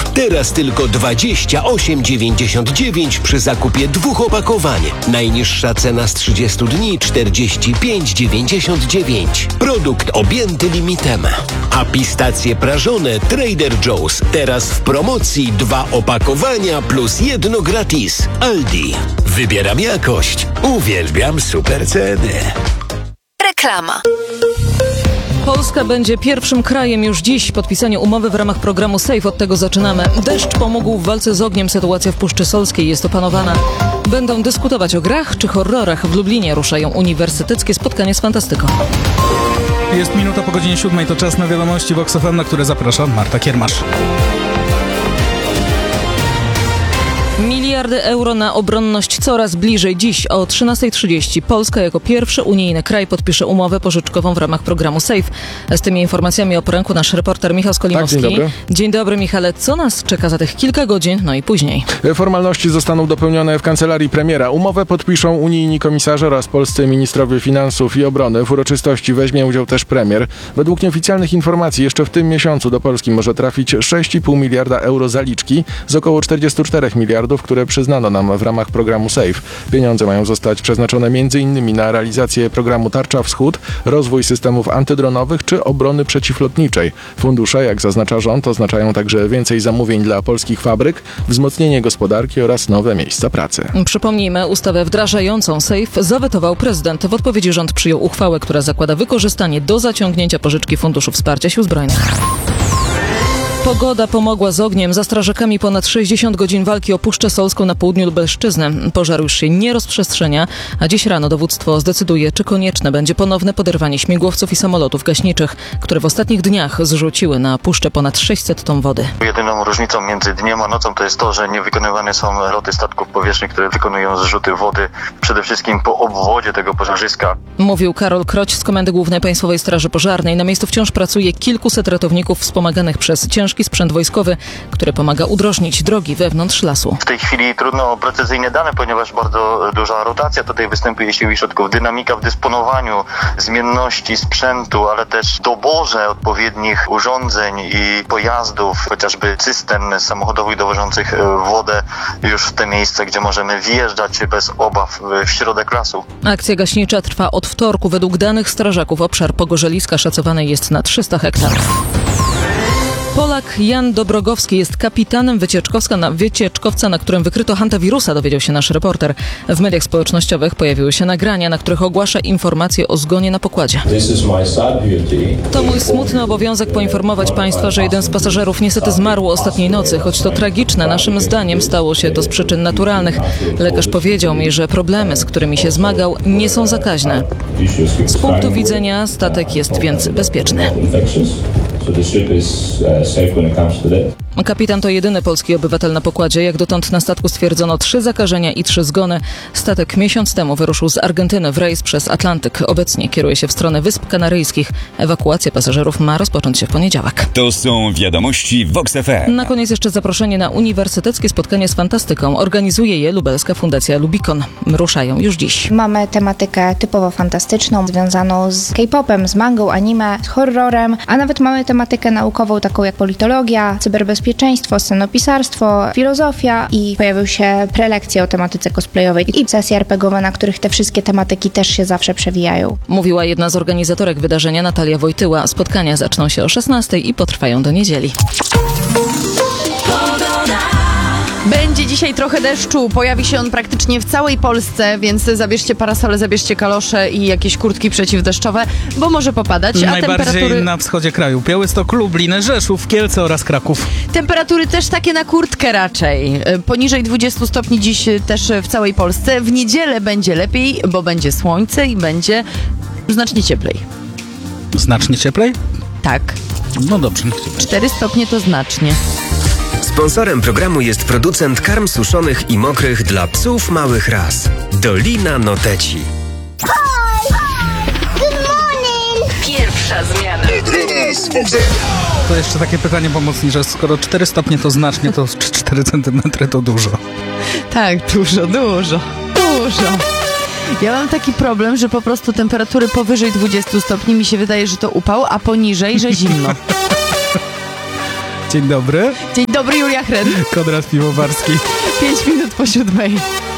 Teraz tylko 28,99 przy zakupie 2 opakowań. Najniższa cena z 30 dni 45,99. Produkt objęty limitem. A pistacje prażone Trader Joe's. Teraz w promocji 2 opakowania plus 1 gratis. Aldi. Wybieram jakość. Uwielbiam super ceny. Reklama. Polska będzie pierwszym krajem już dziś podpisania umowy w ramach programu SAFE. Od tego zaczynamy. Deszcz pomógł w walce z ogniem. Sytuacja w Puszczy Solskiej jest opanowana. Będą dyskutować o grach czy horrorach. W Lublinie ruszają uniwersyteckie spotkania z fantastyką. Jest minuta po godzinie 7. To czas na wiadomości Vox FM, na które zaprasza Marta Kiermasz. Miliardy euro na obronność coraz bliżej. Dziś o 13:30 Polska jako pierwszy unijny kraj podpisze umowę pożyczkową w ramach programu SAFE. Z tymi informacjami o poranku nasz reporter Michał Skolimowski. Tak, dzień dobry. Dzień dobry, Michale. Co nas czeka za tych kilka godzin, no i później? Formalności zostaną dopełnione w kancelarii premiera. Umowę podpiszą unijni komisarze oraz polscy ministrowie finansów i obrony. W uroczystości weźmie udział też premier. Według nieoficjalnych informacji jeszcze w tym miesiącu do Polski może trafić 6,5 miliarda euro zaliczki z około 44 miliardów, które przyznano nam w ramach programu SAFE. Pieniądze mają zostać przeznaczone m.in. na realizację programu Tarcza Wschód, rozwój systemów antydronowych czy obrony przeciwlotniczej. Fundusze, jak zaznacza rząd, oznaczają także więcej zamówień dla polskich fabryk, wzmocnienie gospodarki oraz nowe miejsca pracy. Przypomnijmy, ustawę wdrażającą SAFE zawetował prezydent. W odpowiedzi rząd przyjął uchwałę, która zakłada wykorzystanie do zaciągnięcia pożyczki Funduszu Wsparcia Sił Zbrojnych. Pogoda pomogła z ogniem. Za strażakami ponad 60 godzin walki o Puszczę Solską na południu Lubelszczyzny. Pożar już się nie rozprzestrzenia, a dziś rano dowództwo zdecyduje, czy konieczne będzie ponowne poderwanie śmigłowców i samolotów gaśniczych, które w ostatnich dniach zrzuciły na puszczę ponad 600 ton wody. Jedyną różnicą między dniem a nocą to jest to, że nie wykonywane są loty statków powietrznych, które wykonują zrzuty wody przede wszystkim po obwodzie tego pożarzyska. Mówił Karol Kroć z Komendy Głównej Państwowej Straży Pożarnej. Na miejscu wciąż pracuje kilkuset ratowników wspomaganych przez ciężki sprzęt wojskowy, który pomaga udrożnić drogi wewnątrz lasu. W tej chwili trudno o precyzyjne dane, ponieważ bardzo duża rotacja tutaj występuje sił i środków, dynamika w dysponowaniu, zmienności sprzętu, ale też doborze odpowiednich urządzeń i pojazdów, chociażby cystern samochodowych dowożących wodę już w te miejsca, gdzie możemy wjeżdżać bez obaw w środek lasu. Akcja gaśnicza trwa od wtorku. Według danych strażaków obszar Pogorzeliska szacowany jest na 300 hektarów. Polak Jan Dobrogowski jest kapitanem wycieczkowca, na którym wykryto hantawirusa, dowiedział się nasz reporter. W mediach społecznościowych pojawiły się nagrania, na których ogłasza informacje o zgonie na pokładzie. To mój smutny obowiązek poinformować Państwa, że jeden z pasażerów niestety zmarł ostatniej nocy. Choć to tragiczne, naszym zdaniem stało się to z przyczyn naturalnych. Lekarz powiedział mi, że problemy, z którymi się zmagał, nie są zakaźne. Z punktu widzenia statek jest więc bezpieczny. Kapitan to jedyny polski obywatel na pokładzie. Jak dotąd na statku stwierdzono 3 zakażenia i 3 zgony. Statek miesiąc temu wyruszył z Argentyny w rejs przez Atlantyk. Obecnie kieruje się w stronę Wysp Kanaryjskich. Ewakuacja pasażerów ma rozpocząć się w poniedziałek. To są wiadomości Vox FM. Na koniec jeszcze zaproszenie na uniwersyteckie spotkanie z fantastyką. Organizuje je lubelska Fundacja Lubicon. Ruszają już dziś. Mamy tematykę typowo fantastyczną, związaną z K-popem, z mangą, anime, z horrorem, a nawet mamy tematykę naukową, taką jak politologia, cyberbezpieczeństwo, scenopisarstwo, filozofia i pojawią się prelekcje o tematyce cosplayowej i sesje RPGowe, na których te wszystkie tematyki też się zawsze przewijają. Mówiła jedna z organizatorek wydarzenia, Natalia Wojtyła. Spotkania zaczną się o 16:00 i potrwają do niedzieli. Będzie dzisiaj trochę deszczu, pojawi się on praktycznie w całej Polsce, więc zabierzcie parasole, zabierzcie kalosze i jakieś kurtki przeciwdeszczowe, bo może popadać. A Najbardziej temperatury na wschodzie kraju. Białystok, Lublin, Rzeszów, Kielce oraz Kraków. Temperatury też takie na kurtkę raczej. Poniżej 20 stopni dziś też w całej Polsce. W niedzielę będzie lepiej, bo będzie słońce i będzie znacznie cieplej. Znacznie cieplej? Tak. No dobrze, niech ci będzie. 4 stopnie to znacznie. Sponsorem programu jest producent karm suszonych i mokrych dla psów małych ras. Dolina Noteci. Pierwsza zmiana. To jeszcze takie pytanie pomocnicze. Skoro 4 stopnie to znacznie, to 4 centymetry to dużo. Tak, dużo. Ja mam taki problem, że po prostu temperatury powyżej 20 stopni mi się wydaje, że to upał, a poniżej, że zimno. Dzień dobry. Dzień dobry, Julia Hren. Konrad Piwowarski. 5 minut po 7.